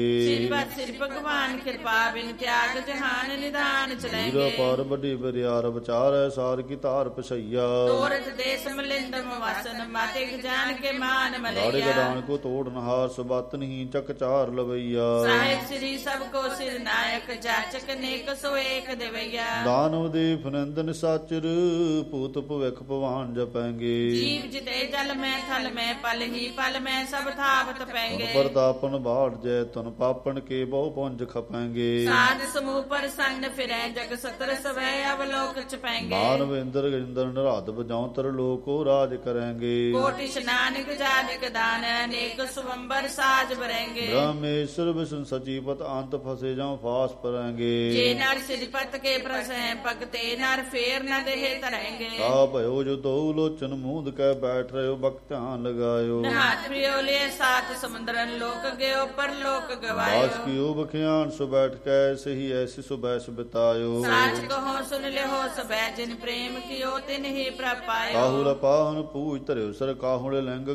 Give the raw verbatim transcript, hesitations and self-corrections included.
श्री बात श्री भगवान कृपा बिन त्याग जहान निदान चलेंगे। पर बड़ी बरियार विचार है सार की तार पसैया। तोरत देश मलिंद वासन माते जान के मान मलैया। गदान को तोड़ नहार सुबत नहीं चक चार लवैया। साहिब श्री सबको सिर नायक जाचक नेक सो एक देवैया। दानव दे फनंदन साचर पूत भविख भवान जपेंगे। जीव जिते जल में थल में पल ही पल में सब थावत पेंगे। प्रतापन बाढ़ जय तुन पापन के बहु पुंज खपेंगे। साध समूह पर सन्न फिरे जग सतर सवै अवलोक चपेंगे। मानव इंद्र इंद्र निराध बजाऊं तर लोको राज करेंगे। कोटि स्नान गजादिक दान अनेक सुवंबर साज भरेंगे। ब्रह्मेश्वर विष्णु सचिपत अंत फंसे जाऊं फास परेंगे। जे नर सिरपत के प्रस हैं पगते नर फेर न देहे तरेंगे। का भयो जो दो लोचन मूंद के बैठ रहे हो बख्त्यान लगायो। हाथ प्रियोले सात समुद्रन लोक गयो पर लोक गवायो। बास की बख्यान सो बैठ के ऐसे ही ऐसी सुबह बितायो। साच कहो सुन ले हो सब जिन प्रेम कियो तिन ही प्रपायो। काहुल पाहन पूज तरे सर काहुल लंग